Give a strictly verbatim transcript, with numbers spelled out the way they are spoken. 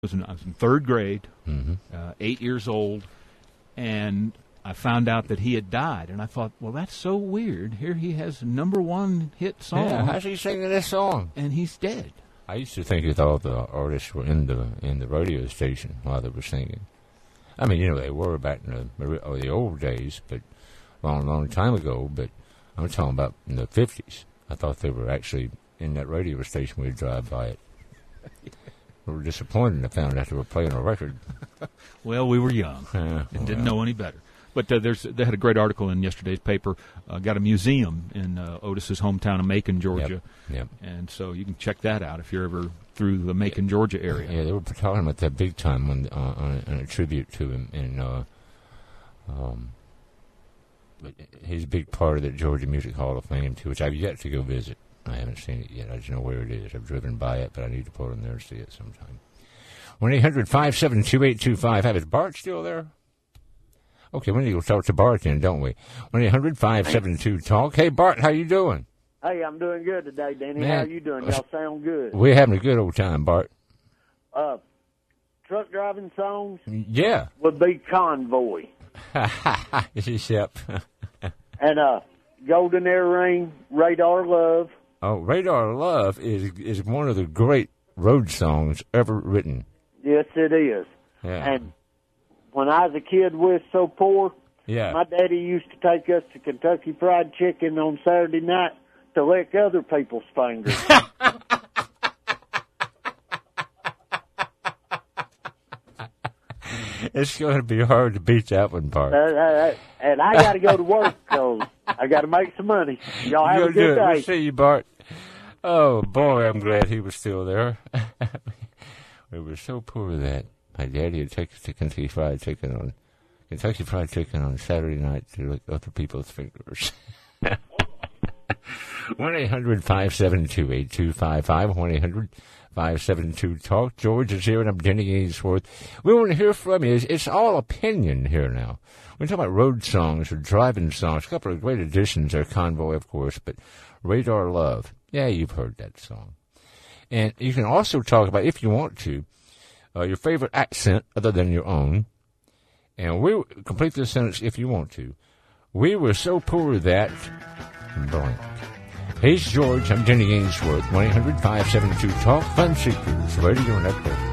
was in, I was in third grade, mm-hmm. uh, eight years old, and I found out that he had died. And I thought, well, that's so weird. Here he has a number one hit song. Yeah, how's he singing this song? And he's dead. I used to think that all the artists were in the in the radio station while they were singing. I mean, you know, they were back in the, or the old days, but a long, long time ago. But I'm talking about in the fifties. I thought they were actually in that radio station. We'd drive by it. We were disappointed and found out they were playing a record. Well, we were young uh, and well. didn't know any better. But uh, there's they had a great article in yesterday's paper. Uh, got a museum in uh, Otis's hometown of Macon, Georgia. Yep. Yep. And so you can check that out if you're ever through the Macon, Georgia area. Yeah, they were talking about that big time on, uh, on, a, on a tribute to him. And uh, um, he's a big part of the Georgia Music Hall of Fame, too, which I've yet to go visit. I haven't seen it yet. I just know where it is. I've driven by it, but I need to pull in there and see it sometime. one eight hundred five seven two eight two five. Is Bart still there? Okay, we need to go talk to Bart then, don't we? one eight hundred five seven two talk. Hey, Bart, how you doing? Hey, I'm doing good today, Danny. Man, how are you doing? Y'all sound good. We're having a good old time, Bart. Uh, truck driving songs Yeah. would be Convoy. Yep. And uh, Golden Earring, Radar Love. Oh, Radar Love is is one of the great road songs ever written. Yes, it is. Yeah. And when I was a kid, we was so poor. Yeah. My daddy used to take us to Kentucky Fried Chicken on Saturday night to lick other people's fingers. It's going to be hard to beat that one, Bart. uh, uh, and I got to go to work, so I got to make some money. Y'all have You'll a do good it. day. We'll see you, Bart. Oh, boy, I'm glad he was still there. We were so poor that my daddy would take us to Kentucky Fried Chicken on Kentucky Fried Chicken on Saturday night to lick other people's fingers. one eight hundred five seven two eight two five five, one eight hundred five seven two talk. George is here, and I'm Denny Ainsworth. We want to hear from you. It's, it's all opinion here now. We're talking about road songs or driving songs. A couple of great additions there, Convoy, of course, but Radar Love. Yeah, you've heard that song. And you can also talk about, if you want to, uh, your favorite accent other than your own. And we complete this sentence if you want to. We were so poor that blank. Hey, George. I'm Denny Ainsworth. one eight hundred five seven two talk. Fun Seekers Radio Network.